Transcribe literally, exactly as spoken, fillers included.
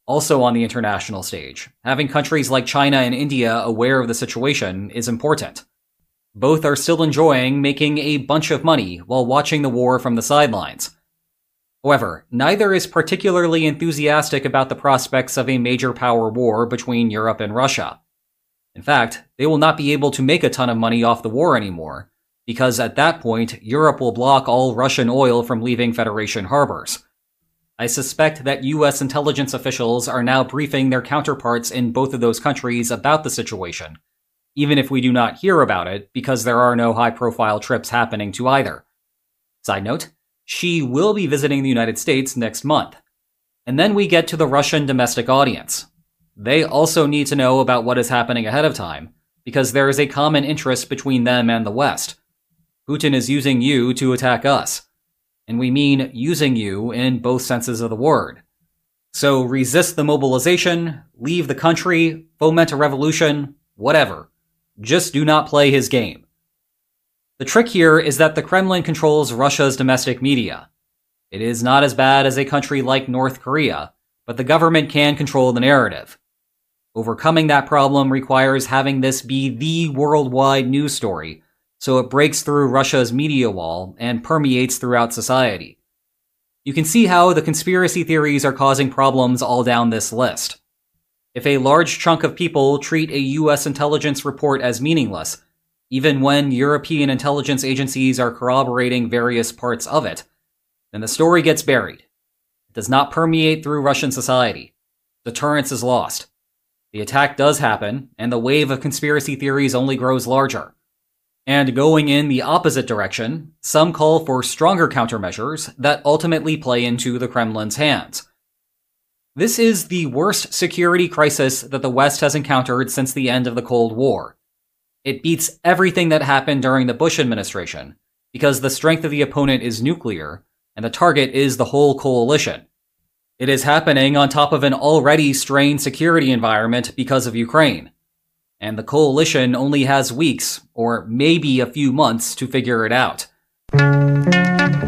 Also on the international stage, having countries like China and India aware of the situation is important. Both are still enjoying making a bunch of money while watching the war from the sidelines. However, neither is particularly enthusiastic about the prospects of a major power war between Europe and Russia. In fact, they will not be able to make a ton of money off the war anymore, because at that point, Europe will block all Russian oil from leaving Federation harbors. I suspect that U S intelligence officials are now briefing their counterparts in both of those countries about the situation, even if we do not hear about it because there are no high-profile trips happening to either. Side note, Xi will be visiting the United States next month. And then we get to the Russian domestic audience. They also need to know about what is happening ahead of time, because there is a common interest between them and the West. Putin is using you to attack us. And we mean using you in both senses of the word. So resist the mobilization, leave the country, foment a revolution, whatever. Just do not play his game. The trick here is that the Kremlin controls Russia's domestic media. It is not as bad as a country like North Korea, but the government can control the narrative. Overcoming that problem requires having this be the worldwide news story, so it breaks through Russia's media wall and permeates throughout society. You can see how the conspiracy theories are causing problems all down this list. If a large chunk of people treat a U S intelligence report as meaningless, even when European intelligence agencies are corroborating various parts of it, then the story gets buried. It does not permeate through Russian society. Deterrence is lost. The attack does happen, and the wave of conspiracy theories only grows larger. And going in the opposite direction, some call for stronger countermeasures that ultimately play into the Kremlin's hands. This is the worst security crisis that the West has encountered since the end of the Cold War. It beats everything that happened during the Bush administration, because the strength of the opponent is nuclear, and the target is the whole coalition. It is happening on top of an already strained security environment because of Ukraine. And the coalition only has weeks, or maybe a few months, to figure it out.